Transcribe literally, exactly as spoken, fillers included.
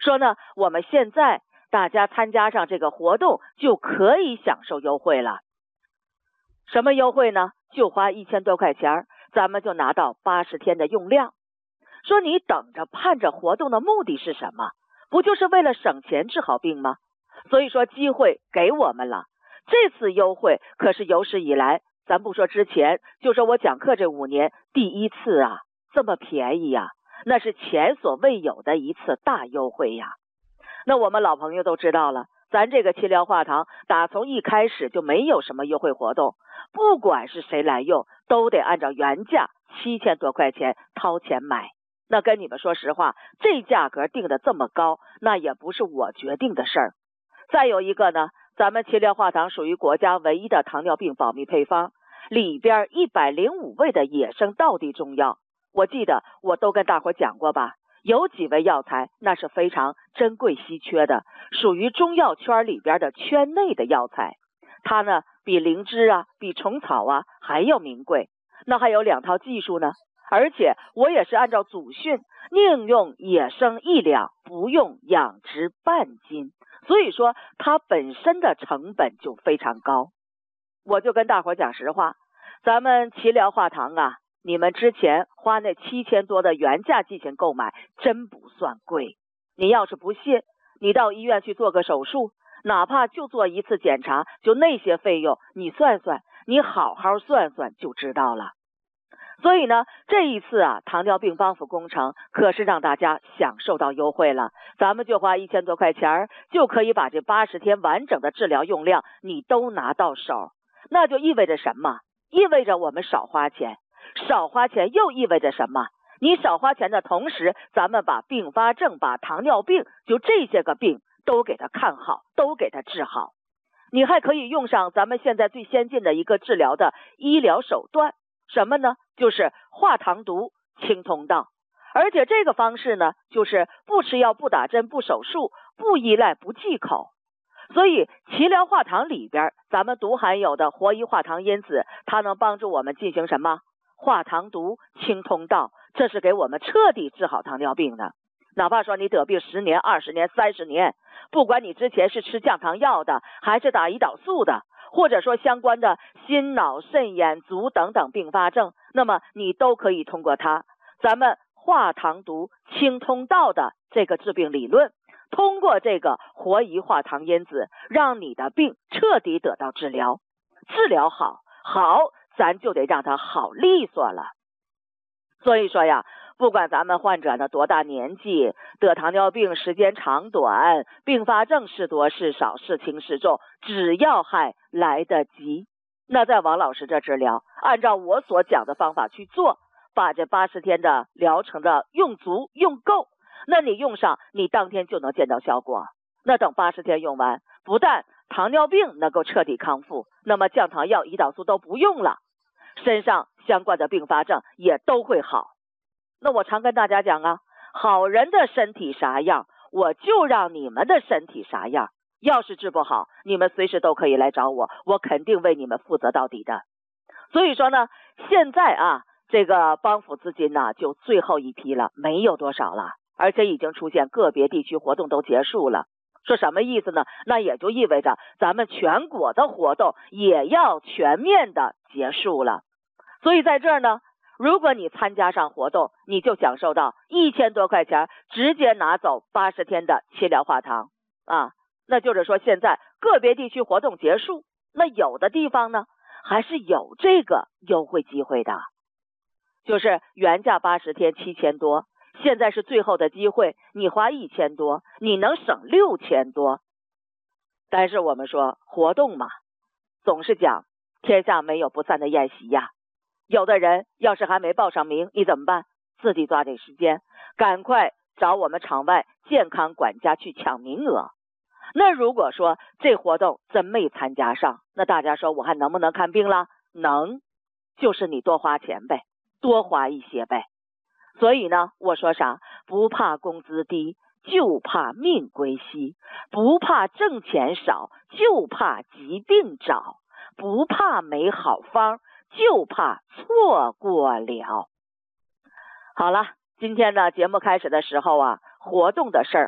说呢，我们现在大家参加上这个活动就可以享受优惠了。什么优惠呢？就花一千多块钱，咱们就拿到八十天的用量。说你等着盼着活动的目的是什么？不就是为了省钱治好病吗？所以说机会给我们了，这次优惠可是有史以来，咱不说之前，就说我讲课这五年第一次啊，这么便宜呀，那是前所未有的一次大优惠呀。那我们老朋友都知道了，咱这个齐聊话堂打从一开始就没有什么优惠活动，不管是谁来用，都得按照原价七千多块钱掏钱买。那跟你们说实话，这价格定的这么高，那也不是我决定的事儿。再有一个呢，咱们齐聊话堂属于国家唯一的糖尿病保密配方，里边一百零五味的野生道地中药，我记得我都跟大伙讲过吧，有几味药材那是非常珍贵稀缺的，属于中药圈里边的圈内的药材，它呢比灵芝啊比虫草啊还要名贵。那还有两套技术呢，而且我也是按照祖训，宁用野生一两，不用养殖半斤，所以说它本身的成本就非常高。我就跟大伙讲实话，咱们齐聊话堂啊，你们之前花那七千多的原价进行购买，真不算贵。你要是不信，你到医院去做个手术，哪怕就做一次检查，就那些费用，你算算，你好好算算就知道了。所以呢，这一次啊，糖尿病帮扶工程可是让大家享受到优惠了，咱们就花一千多块钱，就可以把这八十天完整的治疗用量你都拿到手。那就意味着什么？意味着我们少花钱。少花钱又意味着什么？你少花钱的同时，咱们把并发症、把糖尿病，就这些个病都给它看好，都给它治好。你还可以用上咱们现在最先进的一个治疗的医疗手段，什么呢？就是化糖毒清通道。而且这个方式呢，就是不吃药、不打针、不手术、不依赖、不忌口。所以齐聊化糖里边，咱们独含有的活医化糖因子，它能帮助我们进行什么？化糖毒清通道，这是给我们彻底治好糖尿病的。哪怕说你得病十年、二十年、三十年，不管你之前是吃降糖药的，还是打胰岛素的，或者说相关的心脑肾眼足等等并发症，那么你都可以通过它，咱们化糖毒清通道的这个治病理论，通过这个活医化糖因子，让你的病彻底得到治疗。治疗好，好，咱就得让它好利索了。所以说呀，不管咱们患者呢多大年纪，得糖尿病时间长短，并发症是多是少，是轻是重，只要还来得及，那在王老师这治疗，按照我所讲的方法去做，把这八十天的疗程的用足用够，那你用上，你当天就能见到效果。那等八十天用完，不但糖尿病能够彻底康复，那么降糖药、胰岛素都不用了，身上相关的并发症也都会好。那我常跟大家讲啊，好人的身体啥样，我就让你们的身体啥样。要是治不好，你们随时都可以来找我，我肯定为你们负责到底的。所以说呢，现在啊，这个帮扶资金呢，就最后一批了，没有多少了，而且已经出现个别地区活动都结束了。说什么意思呢？那也就意味着咱们全国的活动也要全面的结束了。所以在这儿呢，如果你参加上活动，你就享受到一千多块钱直接拿走八十天的齐聊化糖啊。那就是说现在个别地区活动结束，那有的地方呢还是有这个优惠机会的，就是原价八十天七千多，现在是最后的机会，你花一千多，你能省六千多。但是我们说活动嘛，总是讲天下没有不散的宴席呀。有的人要是还没报上名，你怎么办？自己抓紧时间，赶快找我们场外健康管家去抢名额。那如果说这活动真没参加上，那大家说我还能不能看病了？能，就是你多花钱呗，多花一些呗。所以呢，我说啥？不怕工资低，就怕命归西；不怕挣钱少，就怕疾病找；不怕没好方，就怕错过了。好了，今天呢节目开始的时候啊，活动的事儿